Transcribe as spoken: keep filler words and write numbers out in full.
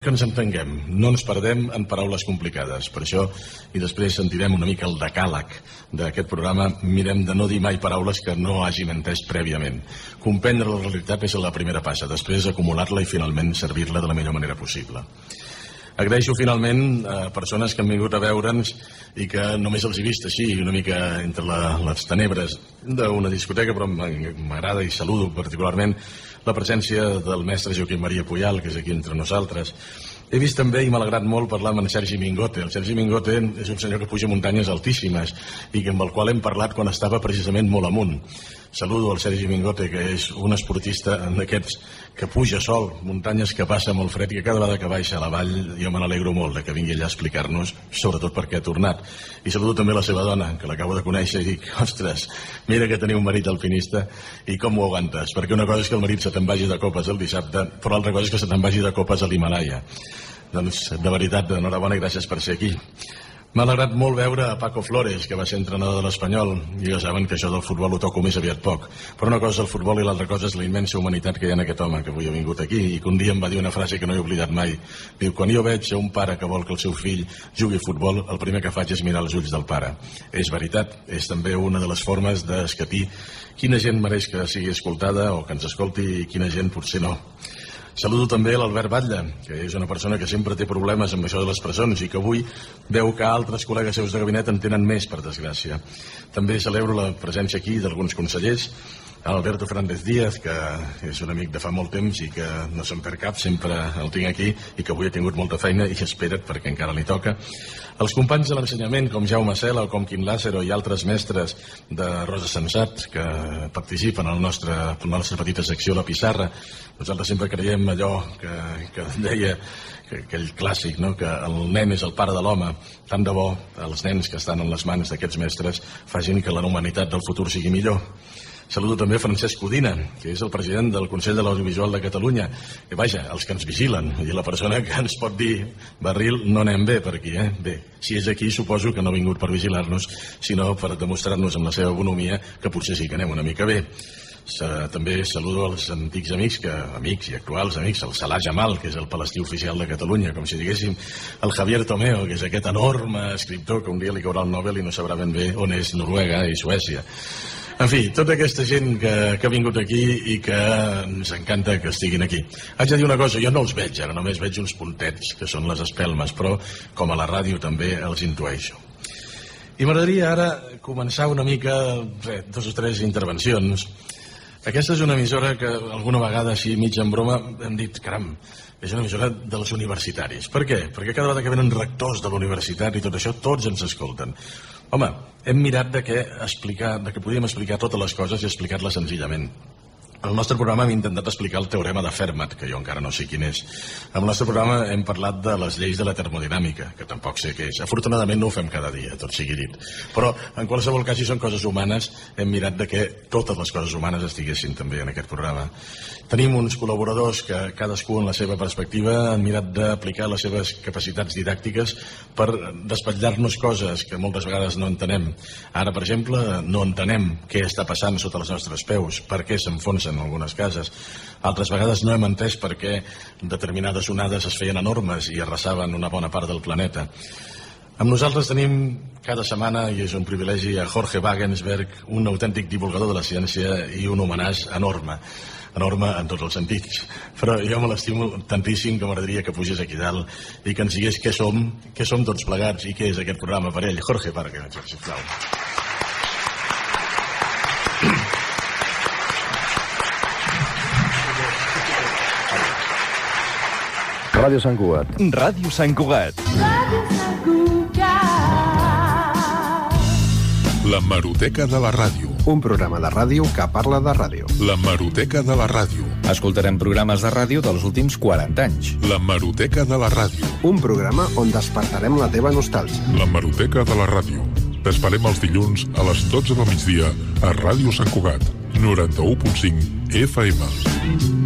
que ens entenguem, no ens perdem en paraules complicades. Per això, i després sentirem una mica el decàleg d'aquest programa, mirem de no dir mai paraules que no hàgim entès prèviament. Comprendre la realitat és la primera passa, després acumular-la i finalment servir-la de la millor manera possible. Agraeixo finalment a persones que han vingut a veure'ns i que només els he vist així, una mica entre la, les tenebres d'una discoteca, però m'agrada i saludo particularment la presència del mestre Joaquim Maria Puyal, que és aquí entre nosaltres. He vist també, i m'ha alegrat molt, parlar amb en Sergi Mingote. El Sergi Mingote és un senyor que puja muntanyes altíssimes i amb el qual hem parlat quan estava precisament molt amunt. Saludo al Sergi Mingote, que és un esportista d'aquests que puja sol, muntanyes que passa molt fred i que cada vegada que baixa a la vall jo me n'alegro molt de que vingui allà a explicar-nos sobretot per què ha tornat. I saludo també la seva dona, que l'acabo de conèixer i dic, ostres, mira que teniu un marit alpinista i com ho aguantes, perquè una cosa és que el marit se te'n vagi de copes el dissabte, però l'altra cosa és que se te'n vagi de copes a l'Himalaya. Doncs de veritat, enhorabona i gràcies per ser aquí. M'ha alegrat molt veure a Paco Flores, que va ser entrenador de l'Espanyol, i ja saben que això del futbol ho toco més aviat poc. Però una cosa és el futbol i l'altra cosa és la immensa humanitat que hi ha en aquest home que avui ha vingut aquí i que un dia em va dir una frase que no he oblidat mai. Diu, quan jo veig a un pare que vol que el seu fill jugui a futbol, el primer que faig és mirar els ulls del pare. És veritat, és també una de les formes d'escatir quina gent mereix que sigui escoltada o que ens escolti i quina gent potser no. Saludo també l'Albert Batlle, que és una persona que sempre té problemes amb això de les presons i que avui veu que altres col·legues seus de gabinet en tenen més, per desgràcia. També celebro la presència aquí d'alguns consellers, Alberto Fernández Díaz, que és un amic de fa molt temps i que no se'n perd cap, sempre el tinc aquí i que avui ha tingut molta feina i espera't perquè encara li toca. Els companys de l'ensenyament com Jaume Cela o com Quim Lázaro i altres mestres de Rosa Sensat que participen en la nostra, en la nostra petita secció La Pissarra. Nosaltres sempre creiem allò que, que deia que, aquell clàssic, no? Que el nen és el pare de l'home. Tant de bo els nens que estan en les mans d'aquests mestres facin que la humanitat del futur sigui millor. Saludo també Francesc Codina, que és el president del Consell de l'Audiovisual de Catalunya. I vaja, els que ens vigilen, i la persona que ens pot dir, Barril, no anem bé per aquí, eh? Bé, si és aquí suposo que no ha vingut per vigilar-nos, sinó per demostrar-nos amb la seva bonomia que potser sí que anem una mica bé. També saludo els antics amics, que, amics i actuals amics, el Salah Jamal, que és el palestí oficial de Catalunya, com si diguéssim, el Javier Tomeo, que és aquest enorme escriptor que un dia li caurà el Nobel i no sabrà ben bé on és Noruega i Suècia. En fi, tota aquesta gent que, que ha vingut aquí i que ens encanta que estiguin aquí. Haig de dir una cosa, jo no els veig ara, només veig uns puntets, que són les espelmes, però com a la ràdio també els intueixo. I m'agradaria ara començar una mica, res, dos o tres intervencions. Aquesta és una emissora que alguna vegada, així mig en broma, hem dit, caram, és una emissora dels universitaris. Per què? Perquè cada vegada que venen rectors de la universitat i tot això, tots ens escolten. Home, hem mirat de què explicar, de què podíem explicar totes les coses i explicar-les senzillament. Al nostre programa hem intentat explicar el teorema de Fermat, que jo encara no sé quin és. Al nostre programa hem parlat de les lleis de la termodinàmica, que tampoc sé què és. Afortunadament no ho fem cada dia, tot sigui dit. Però, en qualsevol cas, si són coses humanes, hem mirat de que totes les coses humanes estiguessin també en aquest programa. Tenim uns col·laboradors que, cadascú en la seva perspectiva, han mirat d'aplicar les seves capacitats didàctiques per despatllar-nos coses que moltes vegades no entenem. Ara, per exemple, no entenem què està passant sota els nostres peus, per què s'enfonsen en algunes cases. Altres vegades no hem entès per què determinades onades es feien enormes i arrasaven una bona part del planeta. Amb nosaltres tenim cada setmana, i és un privilegi, a Jorge Wagensberg, un autèntic divulgador de la ciència i un homenatge enorme, enorme en tots els sentits. Però jo me l'estimo tantíssim que m'agradaria que pugés aquí dalt i que ens digués què som, què som tots plegats i què és aquest programa per ell. Jorge Wagensberg, sisplau. Ràdio Sant Cugat. Ràdio Sant Cugat. Ràdio Sant Cugat. L'hemeroteca de la ràdio. Un programa de ràdio que parla de ràdio. L'hemeroteca de la ràdio. Escoltarem programes de ràdio dels últims quaranta anys. L'hemeroteca de la ràdio. Un programa on despertarem la teva nostàlgia. L'hemeroteca de la ràdio. T'esperem els dilluns a les dotze del migdia a Ràdio Sant Cugat, noranta-u punt cinc F M.